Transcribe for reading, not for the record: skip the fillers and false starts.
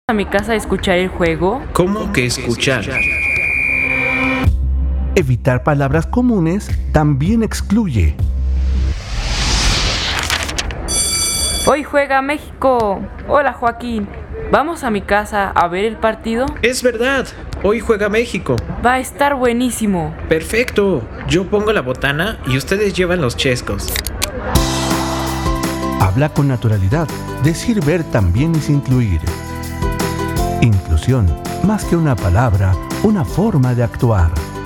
A mi casa a escuchar el juego. ¿Cómo que escuchar? Evitar palabras comunes también excluye. Hoy juega México. Hola Joaquín. ¿Vamos a mi casa a ver el partido? Es verdad, hoy juega México. Va a estar buenísimo. Perfecto, yo pongo la botana y ustedes llevan los chescos. Habla con naturalidad. Decir ver también es incluir. Inclusión, más que una palabra, una forma de actuar.